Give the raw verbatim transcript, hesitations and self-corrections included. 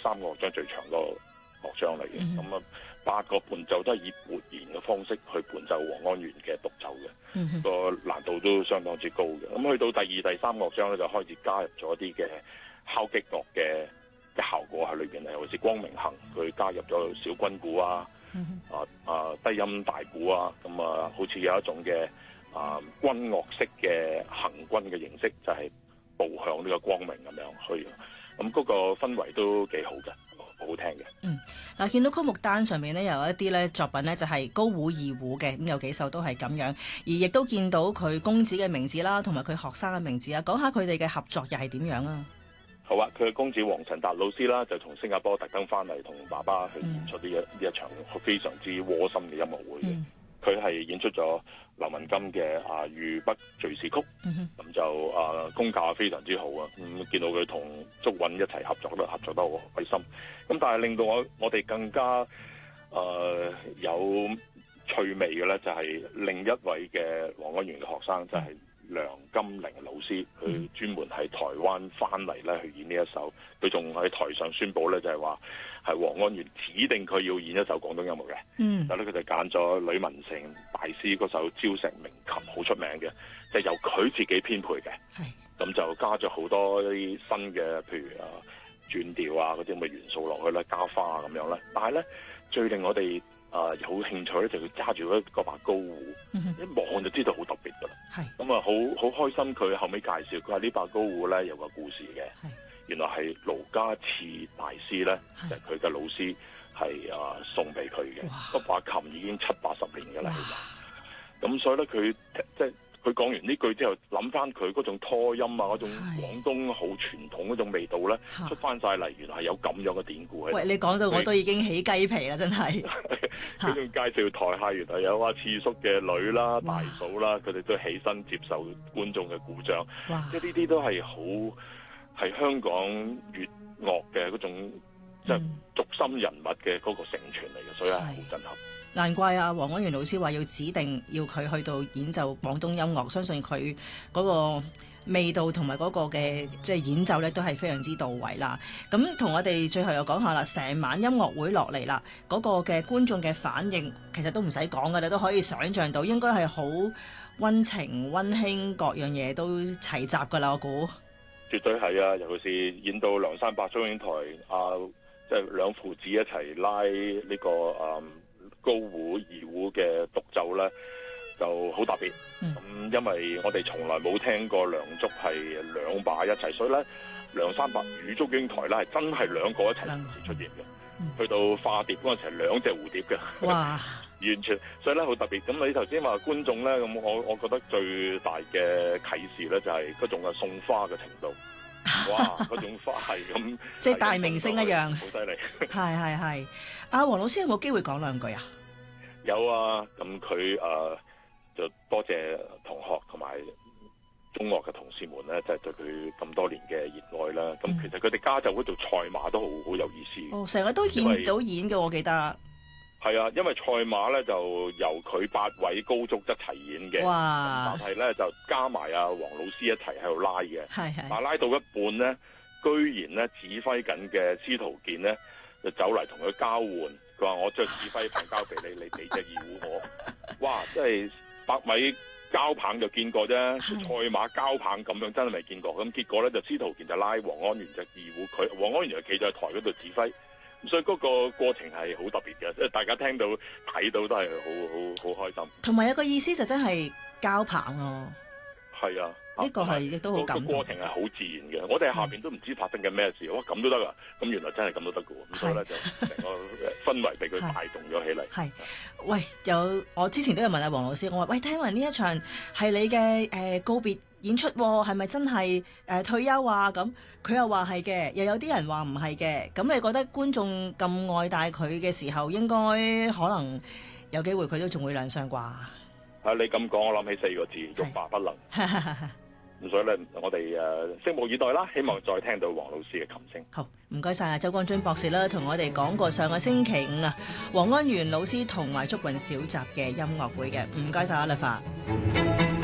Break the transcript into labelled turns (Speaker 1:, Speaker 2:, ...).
Speaker 1: 三個樂章最長個樂章嚟嘅。咁啊、嗯，八個伴奏都係以撥弦嘅方式去伴奏黃安源嘅獨奏嘅，個、嗯、難度都相當之高嘅。咁去到第二、第三樂章咧，就開始加入咗啲嘅敲擊樂嘅嘅效果喺裏邊咧，尤其是光明行，佢加入咗小軍鼓啊，嗯、啊啊低音大鼓啊，咁啊好似有一種嘅啊軍樂式嘅行軍嘅形式，就係、是、步向呢個光明咁樣去，咁嗰個氛圍都幾好嘅。好聽嘅。嗯，
Speaker 2: 嗱，見到曲目單上面咧有一啲咧作品咧就係高胡二胡嘅，咁有幾首都係咁樣，而亦都見到佢公子嘅名字啦，同埋佢學生嘅名字啊，講下佢哋嘅合作又係點樣啊？
Speaker 1: 好啊，佢嘅公子黃陳達老師啦，就從新加坡特登翻嚟同爸爸去演出呢一呢、嗯、一場非常之窩心嘅音樂會嘅。佢係、嗯、演出咗劉文金嘅啊《豫北敘事曲》，咁、嗯、哼就啊功架非常之好啊！咁、嗯、見到佢同祝韻一齊合作都合作得好開心。咁但係令到我我哋更加誒、呃、有趣味嘅咧，就係、是、另一位嘅黃安源嘅學生，就係、是、梁金玲老師，佢專門喺台灣翻嚟咧去演呢一首。佢仲喺台上宣佈咧，就係話係黃安源指定佢要演一首廣東音樂嘅。嗯，但係咧佢就揀咗呂文成大師嗰首《招石鳴琴》，好出名嘅，就係、由佢自己編配嘅。係是，咁就加咗好多啲新嘅，譬如啊轉調啊嗰啲咁嘅元素落去啦，加花啊咁樣啦。但係咧最令我哋啊、呃、有興趣咧，就佢揸住嗰嗰把高胡，嗯、哼一望就知道好特別噶啦。係是，咁啊好好開心，佢後尾介紹佢話呢把高胡咧有個故事嘅。係。原來係盧家熾大師咧，就係佢嘅老師，係啊送俾佢嘅。嗰把琴已經七八十年嘅啦，咁所以咧佢即係佢講完呢句之後，諗翻佢嗰種拖音啊，嗰種廣東好傳統嗰種味道咧，是出翻晒嚟，原來係有咁樣嘅典故喺度。喂，
Speaker 2: 你講到我都已經起雞皮啦，真係。
Speaker 1: 佢仲介紹台下原來有阿次叔嘅女啦、大嫂啦，佢哋都起身接受觀眾嘅鼓掌。哇即係呢啲都係好。係香港粵樂嘅嗰種即係軸心人物嘅嗰個承傳嚟嘅，所以係好震撼。
Speaker 2: 難怪啊，黃安源老師話要指定要佢去到演奏廣東音樂，相信佢嗰個味道同埋嗰個嘅即係演奏咧都係非常之到位啦。咁同我哋最後又講下啦，成晚音樂會落嚟啦，嗰、那個嘅觀眾嘅反應其實都唔使講噶，你都可以想像到，應該係好溫情溫馨，各樣嘢都齊集噶啦，我估。
Speaker 1: 絕對係啊！尤其是演到梁山伯祝英台啊，即係兩父子一齊拉呢、這個誒、嗯、高胡二胡嘅獨奏咧，就好特別。咁、嗯嗯、因為我哋從來冇聽過梁祝係兩把一齊，所以咧梁山伯與祝英台咧係真係兩個一齊同時出現嘅。嗯、去到化蝶嗰陣時係兩隻蝴蝶嘅。哇！完全，所以咧好特別。咁你頭先話觀眾咧，咁我我覺得最大嘅啟示咧就係嗰種嘅送花嘅程度。哇！嗰種花係咁，
Speaker 2: 即係大明星一樣，
Speaker 1: 好犀利。
Speaker 2: 係係係。阿黃老師有冇機會講兩句啊？
Speaker 1: 有啊，咁佢誒就多謝同學同埋中樂嘅同事們咧，就係、是、對佢咁多年嘅熱愛啦。咁、嗯、其實佢哋家就嗰度賽馬都好好有意思。哦，成日都見到演嘅，為我記得。係啊，因為賽馬咧就由佢八位高足一齊演嘅，哇但係咧就加埋阿黃老師一齊喺度拉嘅，係係但係拉到一半咧，居然咧指揮緊嘅司徒健咧就走嚟同佢交換，佢話我將指揮棒交俾你，你俾隻二胡我，哇！即係百米交棒就見過啫，賽馬交棒咁樣真係未見過，咁結果咧就司徒健就拉黃安源隻二胡，佢黃安源就企在台嗰度指揮。所以嗰個過程係好特別嘅，即係大家聽到睇到都係好好好開心。同
Speaker 2: 埋有個意思就真係交棒咯。
Speaker 1: 係啊，
Speaker 2: 呢個係亦都好感動。
Speaker 1: 個過程係好自然嘅，我哋喺下邊都唔知發生緊咩事，哇咁都得噶，咁原來真係咁都得嘅喎，咁所以咧就成個氛圍俾佢帶動咗起嚟。係，
Speaker 2: 喂，有我之前都有問阿黃老師，我話喂，聽聞呢一場係你嘅誒告別演出係咪真係誒、呃、退休啊？咁佢又話係嘅，又有啲人話唔係嘅。咁你覺得觀眾咁愛戴佢嘅時候，應該可能有機會佢都仲會亮相啩？啊！
Speaker 1: 你咁講，我諗起四個字：欲罷不能。咁所以咧，我哋誒拭目以待啦。希望再聽到黃老師嘅琴聲。
Speaker 2: 好，唔該晒啊，周光臻博士啦，同我哋講過上個星期五啊，黃安源老師同埋祝韻小集嘅音樂會嘅。唔該晒啊，立法。